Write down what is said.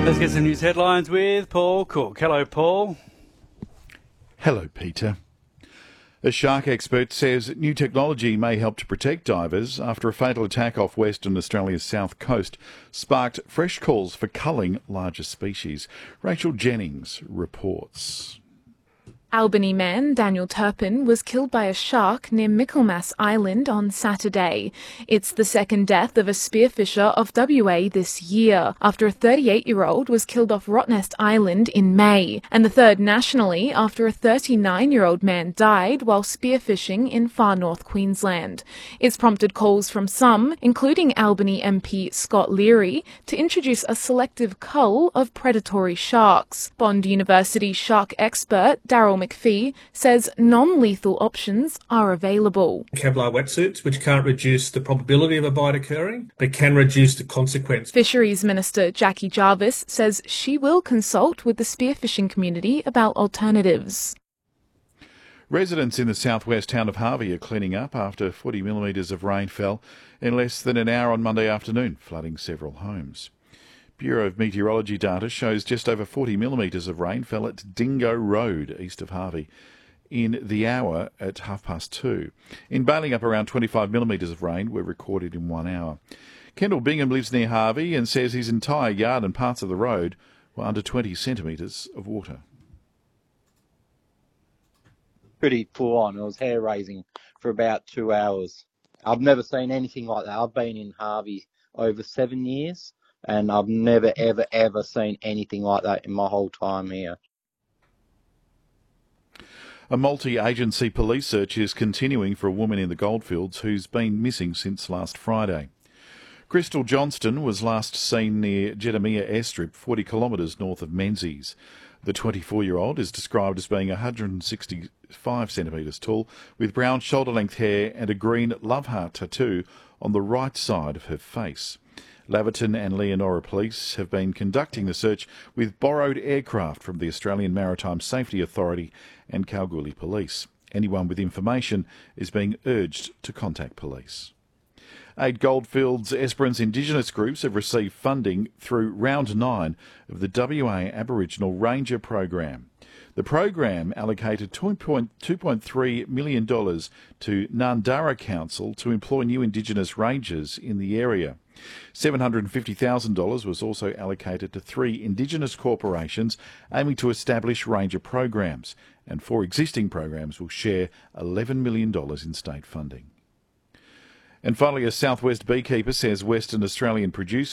Let's get some news headlines with Paul Cook. Hello, Paul. Hello, Peter. A shark expert says new technology may help to protect divers after a fatal attack off Western Australia's south coast sparked fresh calls for culling larger species. Rachel Jennings reports. Albany man Daniel Turpin was killed by a shark near Michaelmas Island on Saturday. It's the second death of a spearfisher of WA this year, after a 38-year-old was killed off Rottnest Island in May, and the third nationally after a 39-year-old man died while spearfishing in far north Queensland. It's prompted calls from some, including Albany MP Scott Leary, to introduce a selective cull of predatory sharks. Bond University shark expert Daryl McPhee says non-lethal options are available. Kevlar wetsuits, which can't reduce the probability of a bite occurring, but can reduce the consequence. Fisheries Minister Jackie Jarvis says she will consult with the spearfishing community about alternatives. Residents in the southwest town of Harvey are cleaning up after 40 millimetres of rain fell in less than an hour on Monday afternoon, flooding several homes. Bureau of Meteorology data shows just over 40 millimetres of rain fell at Dingo Road, east of Harvey, in the hour at 2:30. In Balingup, around 25 millimetres of rain were recorded in 1 hour. Kendall Bingham lives near Harvey and says his entire yard and parts of the road were under 20 centimetres of water. Pretty full on. It was hair raising for about 2 hours. I've never seen anything like that. I've been in Harvey over 7 years. And I've never, ever, ever seen anything like that in my whole time here. A multi-agency police search is continuing for a woman in the Goldfields who's been missing since last Friday. Crystal Johnston was last seen near Jedamiah Airstrip, 40 kilometres north of Menzies. The 24-year-old is described as being 165 centimetres tall, with brown shoulder-length hair and a green love heart tattoo on the right side of her face. Laverton and Leonora Police have been conducting the search with borrowed aircraft from the Australian Maritime Safety Authority and Kalgoorlie Police. Anyone with information is being urged to contact police. 8 Goldfields Esperance Indigenous groups have received funding through Round 9 of the WA Aboriginal Ranger Program. The program allocated $2.3 million to Nandara Council to employ new Indigenous rangers in the area. $750,000 was also allocated to 3 Indigenous corporations aiming to establish ranger programs, and 4 existing programs will share $11 million in state funding. And finally, a southwest beekeeper says Western Australian producers